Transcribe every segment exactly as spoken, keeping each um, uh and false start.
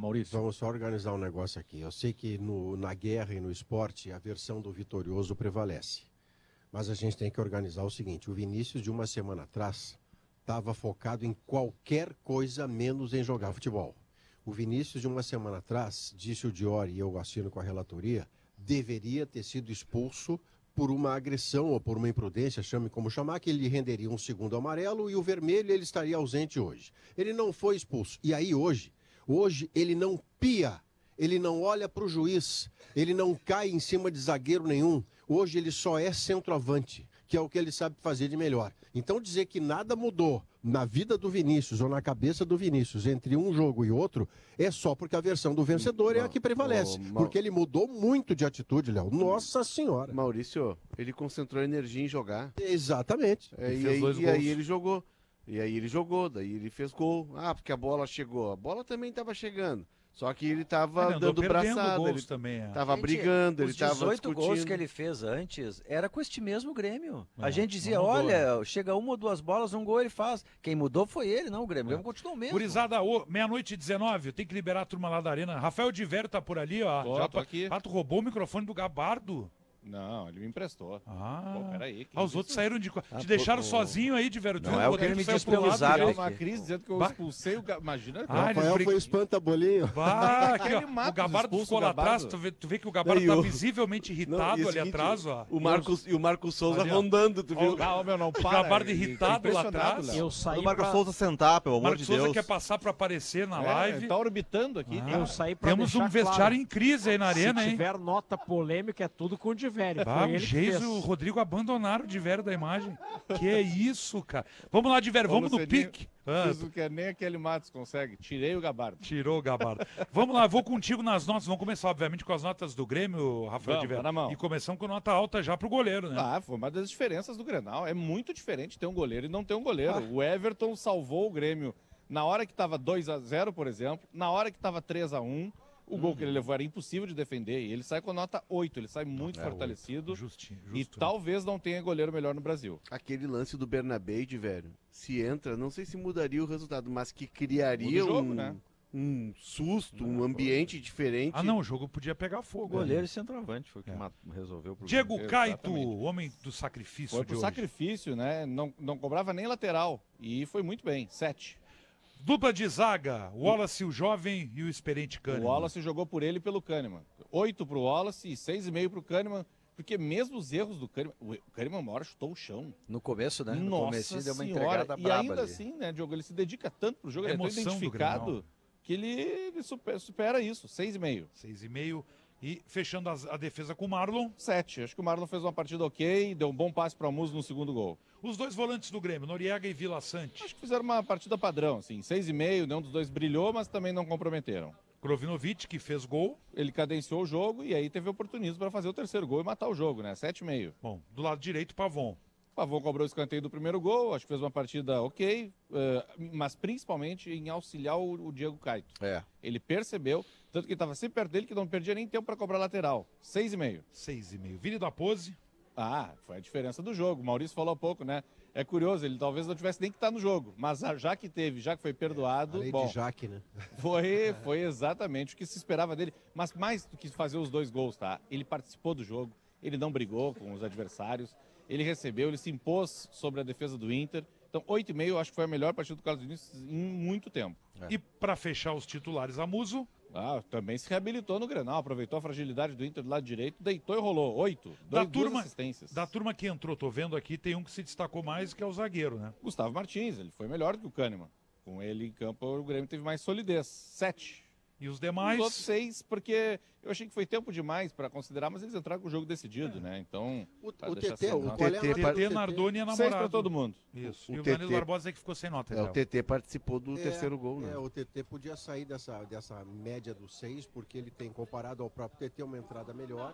Maurício. Vamos só organizar um negócio aqui. Eu sei que no, na guerra e no esporte a versão do vitorioso prevalece. Mas a gente tem que organizar o seguinte: o Vinícius, de uma semana atrás, estava focado em qualquer coisa menos em jogar futebol. O Vinícius, de uma semana atrás, disse o Diori, e eu assino com a relatoria, deveria ter sido expulso por uma agressão ou por uma imprudência, chame como chamar, que ele renderia um segundo amarelo e o vermelho ele estaria ausente hoje. Ele não foi expulso. E aí hoje, hoje ele não pia, ele não olha para o juiz, ele não cai em cima de zagueiro nenhum. Hoje ele só é centroavante, que é o que ele sabe fazer de melhor. Então dizer que nada mudou na vida do Vinícius ou na cabeça do Vinícius entre um jogo e outro é só porque a versão do vencedor não, é a que prevalece. Não, porque ele mudou muito de atitude, Léo. Nossa Senhora. Maurício, ele concentrou energia em jogar. Exatamente. É, e, aí, e aí ele jogou. E aí ele jogou, daí ele fez gol. Ah, porque a bola chegou. A bola também estava chegando. Só que ele estava é, dando braçada, ele também, é. tava Gente, brigando, ele estava discutindo. Os dezoito gols que ele fez antes, era com este mesmo Grêmio. É, a gente dizia, mudou, olha, né? chega uma ou duas bolas, um gol ele faz. Quem mudou foi ele, não o Grêmio. O Grêmio continuou mesmo. Gurizada, meia-noite e dezenove, tem que liberar a turma lá da Arena. Rafael Divério tá por ali, ó. Tô, Já tô aqui. Ah, tu roubou o microfone do Gabardo. Não, ele me emprestou. Ah, Pô, peraí. Ah, os outros saíram de... Ah, Te deixaram pô, sozinho aí, Divério. Não é o que ele me disse pelo zap. Eu uma crise dizendo que eu expulsei o... Ga... Imagina. Ah, Rafael foi o espanta-bolinho. Ah, aqui, ó, o Gabardo ficou lá atrás. Tu vê, tu vê que o Gabardo tá visivelmente irritado não, ali seguinte, atrás, ó. O Marcos, e o Marcos Souza ali, rondando, tu viu? Oh, meu, não para, o Gabardo irritado lá atrás. Eu saí o Marcos pra... Souza sentar, pelo amor Marcos de Deus. Souza quer passar pra aparecer na é, live. Tá orbitando aqui. Ah, eu saí pra Temos um vestiário claro. em crise aí na Arena, hein? Se tiver nota polêmica, é tudo com o Divério. Ah, o Geiso, o Rodrigo abandonaram o Divério da imagem. Que é isso, cara. Vamos lá, Divério, vamos no pique. Ah, fiz o que nem aquele Matos consegue. Tirei o Gabardo. Tirou o Gabardo. Vamos lá, vou contigo nas notas. Vamos começar, obviamente, com as notas do Grêmio, Rafael Divério. Tá na mão. E começamos com nota alta já pro goleiro, né? Ah, foi uma das diferenças do Grenal. É muito diferente ter um goleiro e não ter um goleiro. Ah. O Everton salvou o Grêmio na hora que estava dois a zero, por exemplo, na hora que estava três a um. O gol hum. que ele levou era impossível de defender e ele sai com nota oito, ele sai muito é, fortalecido Justinho, justo, e né? talvez não tenha goleiro melhor no Brasil. Aquele lance do Bernabé, velho, se entra, não sei se mudaria o resultado, mas que criaria jogo, um, né? um susto, não, um ambiente foi. diferente. Ah não, o jogo podia pegar fogo. Goleiro né? e centroavante foi o que é. resolveu o problema. Diego Caito, o homem do sacrifício Foi pro de sacrifício, hoje. né? Não, não cobrava nem lateral e foi muito bem, sete. Dupla de zaga, Wallace, o jovem e o experiente Kahneman. O Wallace jogou por ele e pelo Kahneman. Oito pro Wallace e seis e meio pro Kahneman, porque mesmo os erros do Kahneman, o Kahneman uma hora chutou o chão. No começo, né? No Nossa começo deu uma senhora. entregada E braba ainda ali. assim, né, Diogo, ele se dedica tanto pro jogo, a ele é tão identificado que ele, ele supera, supera isso, seis e meio. Seis e meio. E fechando a, a defesa com o Marlon. Sete. Acho que o Marlon fez uma partida ok, deu um bom passe para o Muso no segundo gol. Os dois volantes do Grêmio, Noriega e Vila Sante. Acho que fizeram uma partida padrão, assim. Seis e meio, nenhum dos dois brilhou, mas também não comprometeram. Krovinovic, que fez gol. Ele cadenciou o jogo e aí teve oportunismo para fazer o terceiro gol e matar o jogo, né? Sete e meio. Bom, do lado direito, Pavon. Pavon cobrou o escanteio do primeiro gol, acho que fez uma partida ok, uh, mas principalmente em auxiliar o, o Diego Caito. É. Ele percebeu, tanto que estava sempre perto dele, que não perdia nem tempo para cobrar lateral. Seis e meio. Seis e meio. Vini da Pose. Ah, foi a diferença do jogo. O Maurício falou há pouco, né? É curioso, ele talvez não tivesse nem que estar no jogo, mas já que teve, já que foi perdoado... É, a lei bom, de Jaque, né? Foi, foi exatamente o que se esperava dele. Mas mais do que fazer os dois gols, tá? Ele participou do jogo, ele não brigou com os adversários, ele recebeu, ele se impôs sobre a defesa do Inter. Então, oito e meio, acho que foi a melhor partida do Carlos Vinícius em muito tempo. É. E para fechar os titulares, a Muso. Ah, também se reabilitou no Grenal, aproveitou a fragilidade do Inter do lado direito, deitou e rolou. Oito. Dois, da turma, duas assistências. Da turma que entrou, tô vendo aqui, tem um que se destacou mais, que é o zagueiro, né? Gustavo Martins, ele foi melhor do que o Kahneman. Com ele em campo, o Grêmio teve mais solidez. Sete. E os demais? Os outros seis, porque eu achei que foi tempo demais para considerar, mas eles entraram com o jogo decidido, né? Então. O, o T T, o T T, Nardoni é namorado. Seis para todo mundo. Isso. O, e o, o Danilo Barbosa é que ficou sem nota. É, o T T participou do é, terceiro gol, né? É, o T T podia sair dessa, dessa média dos seis, porque ele tem, comparado ao próprio T T, uma entrada melhor.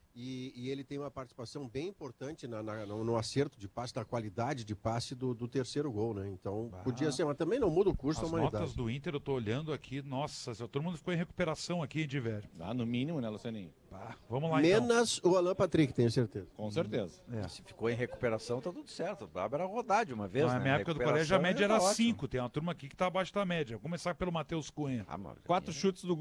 E, e ele tem uma participação bem importante na, na, no, no acerto de passe, na qualidade de passe do, do terceiro gol, né? Então, ah, podia ser, mas também não muda o curso da humanidade. As notas do Inter, eu tô olhando aqui, nossa, todo mundo ficou em recuperação aqui, de velho. Ah, no mínimo, né, Lucianinho? Ah, vamos lá, Menos então. o Alan Patrick, tenho certeza. Com certeza. É. Se ficou em recuperação, tá tudo certo. Era rodar de uma vez, Na né? minha época do colégio, a média era tá cinco. Tem uma turma aqui que tá abaixo da média. Vou começar pelo Matheus Cunha. Ah, Quatro chutes do